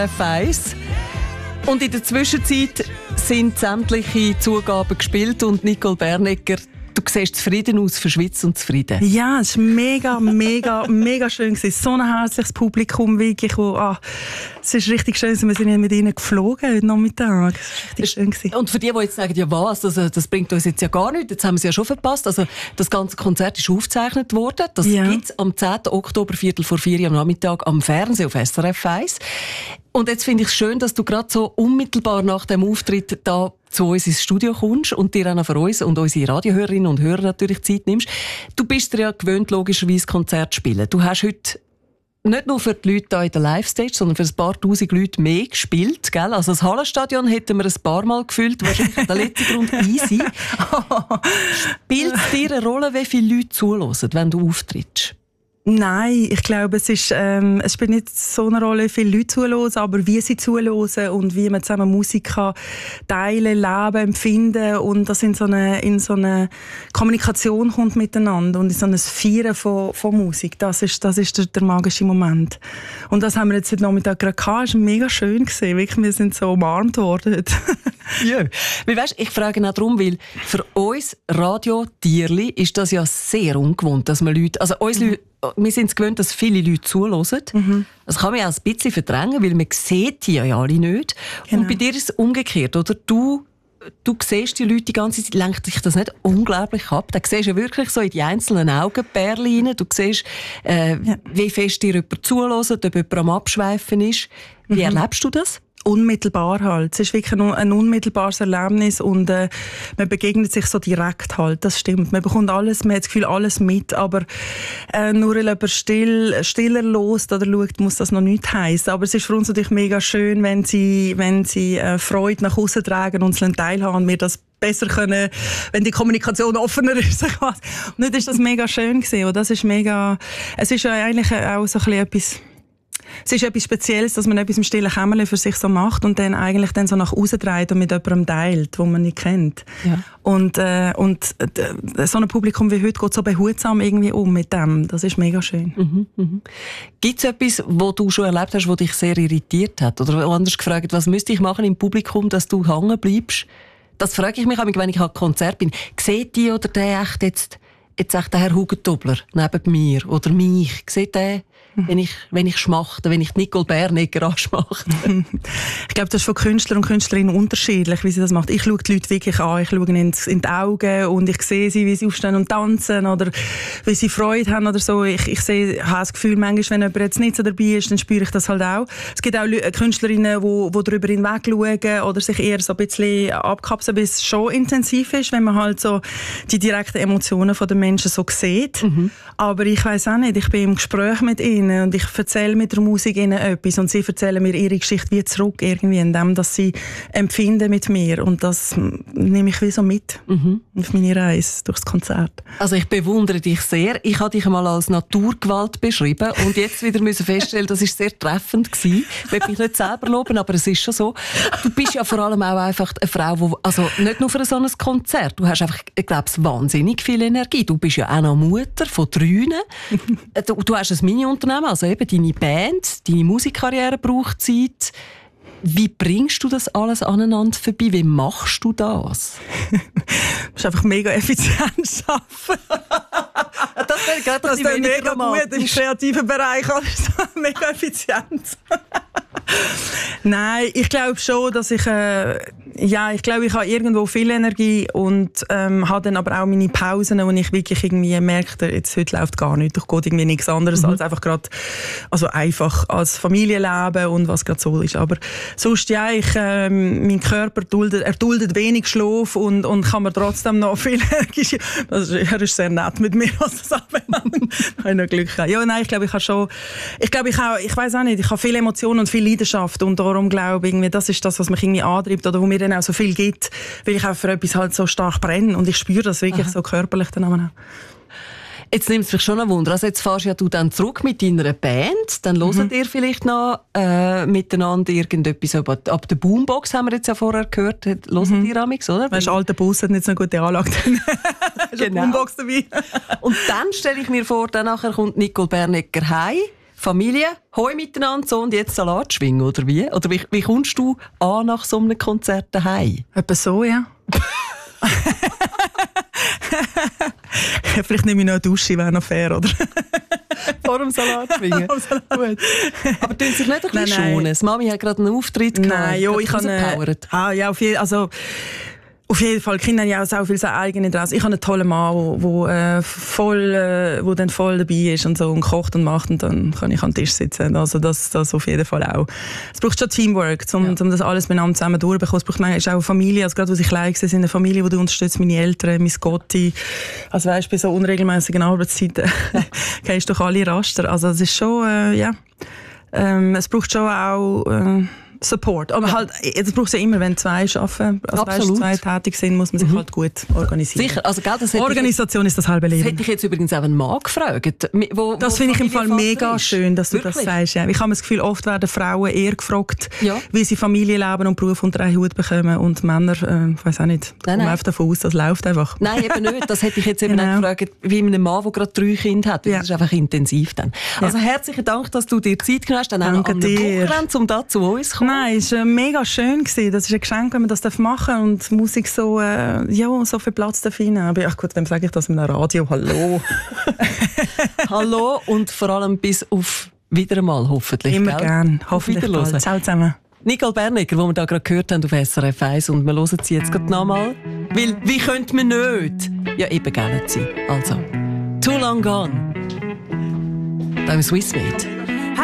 F1. Und in der Zwischenzeit sind sämtliche Zugaben gespielt und Nicole Bernecker, du siehst zufrieden aus, verschwitzt und zufrieden. Ja, es war mega schön. So ein herzliches Publikum, wirklich. Es ist richtig schön, wir sind mit ihnen geflogen heute Nachmittag. Es war richtig schön. Und für die jetzt sagen, ja was, das bringt uns jetzt ja gar nichts, jetzt haben wir es ja schon verpasst. Also das ganze Konzert ist aufgezeichnet worden. Das gibt es am 10. Oktober, 3:45 am Nachmittag am Fernsehen auf SRF 1. Und jetzt finde ich es schön, dass du gerade so unmittelbar nach dem Auftritt da zu uns ins Studio kommst und dir auch noch für uns und unsere Radiohörerinnen und Hörer natürlich Zeit nimmst. Du bist dir ja gewöhnt, logischerweise Konzerte zu spielen. Du hast heute nicht nur für die Leute hier in der Live-Stage, sondern für ein paar tausend Leute mehr gespielt, gell? Also das Hallenstadion hätten wir ein paar Mal gefüllt, wahrscheinlich der letzte Grund easy. Spielt es dir eine Rolle, wie viele Leute zuhören, wenn du auftrittst? Nein, ich glaube, es spielt nicht so eine Rolle, wie viele Leute zuhören, aber wie sie zuhören und wie man zusammen Musik kann teilen, leben, empfinden und das in so eine Kommunikation kommt miteinander und in so ein Feiern von Musik. Das ist der magische Moment. Und das haben wir jetzt heute Nachmittag gerade gehabt. Es war mega schön gewesen. Wirklich, wir sind so umarmt worden. Ja. Weil weisst, ich frage auch darum, weil für uns Radio-Tierli ist das ja sehr ungewohnt, dass man Leute, also uns Leute, wir sind es gewöhnt, dass viele Leute zuhören. Das kann man ja auch ein bisschen verdrängen, weil man sieht die ja alle nicht. Genau. Und bei dir ist es umgekehrt, oder? Du siehst die Leute die ganze Zeit, lenkt dich das nicht unglaublich ab? Da siehst du ja wirklich so in die einzelnen Augenperlen rein. Du siehst, wie fest dir jemand zuhört, ob jemand am Abschweifen ist. Wie erlebst du das? Unmittelbar halt. Es ist wirklich ein unmittelbares Erlebnis und man begegnet sich so direkt halt. Das stimmt. Man bekommt alles, man hat das Gefühl, alles mit, aber nur weil jemand stiller lost oder schaut, muss das noch nicht heissen. Aber es ist für uns natürlich mega schön, wenn sie Freude nach außen tragen und uns teilhaben und wir das besser können, wenn die Kommunikation offener ist. Und nicht ist das mega schön gewesen. Und das ist mega, es ist ja eigentlich auch so ein bisschen etwas, es ist etwas Spezielles, dass man etwas im stillen Kämmerlein für sich so macht und dann eigentlich dann so nach außen dreht und mit jemandem teilt, den man nicht kennt. Ja. Und so ein Publikum wie heute geht so behutsam irgendwie um mit dem. Das ist mega schön. Gibt es etwas, was du schon erlebt hast, was dich sehr irritiert hat? Oder anders gefragt, was müsste ich machen im Publikum, dass du hängen bleibst? Das frage ich mich, wenn ich an Konzert bin. Sieht die oder der echt jetzt echt der Herr Hugentobler neben mir oder mich? Sieht der, wenn ich schmachte, wenn ich Nicole Bernecker anschmachte? Ich glaube, das ist von Künstler und Künstlerinnen unterschiedlich, wie sie das macht. Ich schaue die Leute wirklich an, ich schaue ihnen in die Augen und ich sehe sie, wie sie aufstehen und tanzen oder wie sie Freude haben oder so. Ich habe das Gefühl, manchmal, wenn jemand jetzt nicht so dabei ist, dann spüre ich das halt auch. Es gibt auch Künstlerinnen, die darüber hinweg schauen oder sich eher so ein bisschen abkapseln, weil es schon intensiv ist, wenn man halt so die direkten Emotionen der Menschen so sieht. Aber ich weiss auch nicht, ich bin im Gespräch mit ihnen und ich erzähle mit der Musik ihnen etwas und sie erzählen mir ihre Geschichte wie zurück, irgendwie in dem, dass sie empfinden mit mir und das nehme ich wie so mit auf meine Reise durchs Konzert. Also ich bewundere dich sehr. Ich habe dich einmal als Naturgewalt beschrieben und jetzt wieder müssen feststellen, das ist sehr treffend gewesen. Ich will mich nicht selber loben, aber es ist schon so. Du bist ja vor allem auch einfach eine Frau, die, also nicht nur für so ein Konzert, du hast einfach, ich glaube, wahnsinnig viel Energie. Du bist ja auch noch Mutter von 3. Du hast ein Mini-Unternehmen, also eben deine Band, deine Musikkarriere braucht Zeit. Wie bringst du das alles aneinander vorbei? Wie machst du das? Du musst einfach mega effizient arbeiten. Das ist mega gut im kreativen Bereich. Mega effizient. Nein, ich glaube schon, dass ich habe irgendwo viel Energie und habe dann aber auch meine Pausen, wo ich wirklich irgendwie merke, jetzt heute läuft gar nichts, ich gehe irgendwie nichts anderes als einfach gerade, also einfach als Familienleben und was gerade so ist. Aber sonst mein Körper duldet wenig Schlaf und kann mir trotzdem noch viel Energie. Er ist sehr nett mit mir, was das anbelangt. Da habe ich noch Glück gehabt. Ja, nein, ich glaube, ich weiss auch nicht, ich habe viele Emotionen und viel Leidenschaft und darum glaube ich, das ist das, was mich irgendwie antreibt oder wo mir dann auch so viel gibt, weil ich auch für etwas halt so stark brenne und ich spüre das wirklich so körperlich dann auch. Jetzt nimmt es mich schon ein Wunder. Also jetzt fährst ja du dann zurück mit deiner Band, dann hört ihr vielleicht noch miteinander irgendetwas ab der Boombox, haben wir jetzt ja vorher gehört, hört ihr amigs, oder? Weißt du, alter Bus hat nicht so eine gute Anlage. Ist eine Boombox dabei. Und dann stelle ich mir vor, dann nachher kommt Nicole Bernecker heim Familie, hoi miteinander, so und jetzt Salat schwingen, oder wie? Oder wie kommst du an nach so einem Konzert daheim? Etwa so, ja. Vielleicht nehme ich noch eine Dusche, wäre noch fair, oder? Vor dem Salat schwingen. Gut. Aber tun sich nicht ein bisschen schonen? Das Mami hat gerade einen Auftritt gehabt. Nein, jo, ich kann auf jeden Fall, die Kinder haben ja auch so viel eigene Interesse. Ich habe einen tollen Mann, wo dann voll dabei ist und so und kocht und macht und dann kann ich am Tisch sitzen. Also das auf jeden Fall auch. Es braucht schon Teamwork, um das alles miteinander zusammen durchzubekommen. Es braucht manchmal auch Familie, also gerade als ich klein war, eine Familie, die du unterstützt, meine Eltern, mein Gotti. Also weißt, bei so unregelmäßigen Arbeitszeiten gehst du durch alle Raster. Also es ist schon, es braucht schon auch Support. Aber halt, das braucht es ja immer, wenn zwei arbeiten, also weißt, zwei tätig sind, muss man sich halt gut organisieren. Sicher, also das Organisation ist das halbe Leben. Das hätte ich jetzt übrigens auch einen Mann gefragt. Das finde ich im Fall mega schön, dass du das sagst. Ja. Ich habe das Gefühl, oft werden Frauen eher gefragt, wie sie Familienleben und Beruf unter einen Hut bekommen und Männer, ich weiss auch nicht, läuft davon aus, das läuft einfach. Nein, eben nicht. Das hätte ich jetzt eben auch gefragt, wie einem Mann, der gerade 3 Kinder hat. Das ist einfach intensiv dann. Also herzlichen Dank, dass du dir Zeit genommen hast, dann auch am Wochenende, um da zu uns zu kommen. Nein, es war mega schön. Das ist ein Geschenk, wenn man das machen darf und Musik so viel Platz darf rein. Aber ach gut, dann sage ich das mit einem Radio. Hallo. Hallo und vor allem bis auf wieder einmal, hoffentlich. Immer gern. Hoffentlich bald. Ciao zusammen. Nicole Berniger, die wir da gerade gehört haben auf SRF 1 und wir hören sie jetzt gerade nochmal. Weil, wie könnte man nicht? Ja, eben gerne sie. Also, Too Long Gone beim Swissmade.